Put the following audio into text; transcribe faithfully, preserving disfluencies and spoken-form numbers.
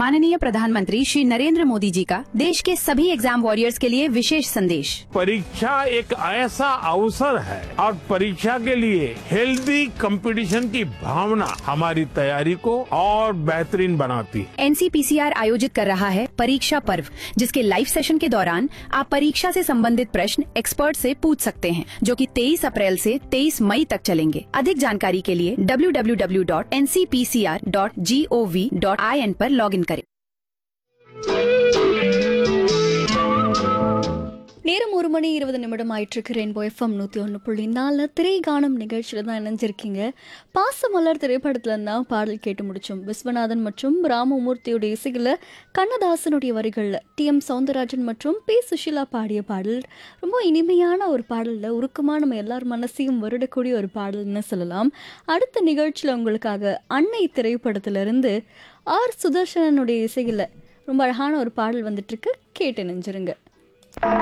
माननीय प्रधानमंत्री श्री नरेंद्र मोदी जी का देश के सभी एग्जाम वॉरियर्स के लिए विशेष संदेश। परीक्षा एक ऐसा अवसर है और परीक्षा के लिए हेल्दी कंपटीशन की भावना हमारी तैयारी को और बेहतरीन बनाती है। एनसीपीसीआर आयोजित कर रहा है परीक्षा पर्व, जिसके लाइव सेशन के दौरान आप परीक्षा से संबंधित प्रश्न एक्सपर्ट से पूछ सकते हैं, जो कि तेईस अप्रैल से तेईस मई तक चलेंगे। अधिक जानकारी के लिए W W W dot N C P C R dot G O V dot I N पर लॉग इन करें। நேரம் ஒரு மணி இருபது நிமிடம் ஆயிட்டிருக்கு. ரெயின்போ எஃப்எம் நூற்றி ஒன்று புள்ளி நாலு திரைகானம் நிகழ்ச்சியில் தான் இணைஞ்சிருக்கீங்க. பாசமலர் திரைப்படத்துல தான் பாடல் கேட்டு முடிச்சோம். விஸ்வநாதன் மற்றும் ராமமூர்த்தியுடைய இசையில் கண்ணதாசனுடைய வரிகளில் டி எம் சௌந்தரராஜன் மற்றும் பி சுஷீலா பாடிய பாடல் ரொம்ப இனிமையான ஒரு பாடலில் உருக்கமாக நம்ம எல்லார் மனசையும் வருடக்கூடிய ஒரு பாடல்னு சொல்லலாம். அடுத்த நிகழ்ச்சியில் உங்களுக்காக அன்னை திரைப்படத்திலிருந்து ஆர் சுதர்ஷனனுடைய இசையில் ரொம்ப அழகான ஒரு பாடல் வந்துட்டுருக்கு. கேட்டு நெஞ்சிருங்க.